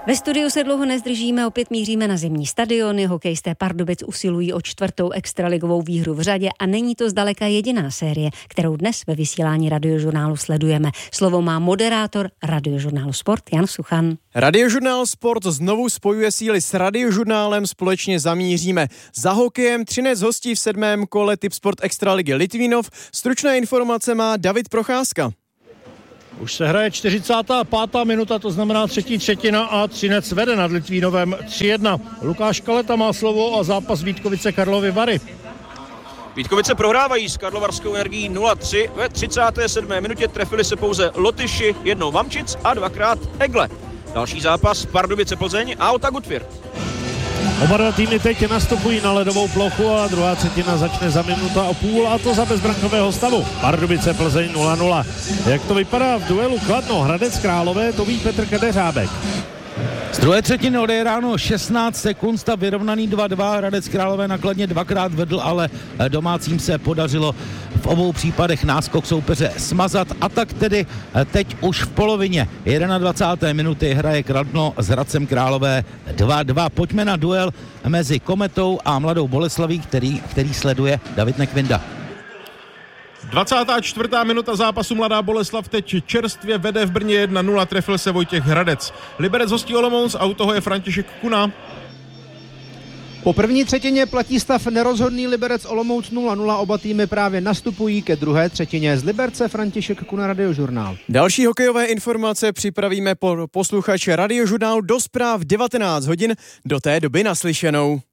Ve studiu se dlouho nezdržíme, opět míříme na zimní stadiony, hokejisté Pardubic usilují o 4. extraligovou výhru v řadě a není to zdaleka jediná série, kterou dnes ve vysílání Radiožurnálu sledujeme. Slovo má moderátor Radiožurnálu Sport Jan Suchan. Radiožurnál Sport znovu spojuje síly s Radiožurnálem, společně zamíříme za hokejem. Třinec hostí v 7. kole Tipsport Extraligy Litvínov. Stručné informace má David Procházka. Už se hraje 45. minuta, to znamená třetí třetina a Třinec vede nad Litvínovem 3-1. Lukáš Kaleta má slovo a zápas Vítkovice Karlovy Vary. Vítkovice prohrávají s karlovarskou energií 0-3. Ve 37. minutě trefili se pouze Lotyši, jednou Vamčic a dvakrát Egle. Další zápas Pardubice Plzeň a Ota Gutwirth. Oba dva týmy teď nastupují na ledovou plochu a druhá třetina začne za minutu a půl, a to za bezbrankového stavu. Pardubice Plzeň 0-0. Jak to vypadá v duelu Kladno Hradec Králové, to ví Petr Kadeřábek. Z druhé třetiny odehráno 16 sekund, stav vyrovnaný 2-2, Hradec Králové na Kladně dvakrát vedl, ale domácím se podařilo v obou případech náskok soupeře smazat a tak tedy teď už v polovině 21. minuty hraje Kladno s Hradcem Králové 2-2. Pojďme na duel mezi Kometou a Mladou Boleslaví, který sleduje David Nekvinda. 24. minuta zápasu Mladá Boleslav teď čerstvě vede v Brně 1-0, trefil se Vojtěch Hradec. Liberec hostí Olomouc a u toho je František Kuna. Po první třetině platí stav nerozhodný. Liberec Olomouc 0-0, oba týmy právě nastupují ke druhé třetině. Z Liberce František Kuna, Radiožurnál. Další hokejové informace připravíme po posluchače Radiožurnálu do zpráv 19 hodin. Do té doby naslyšenou.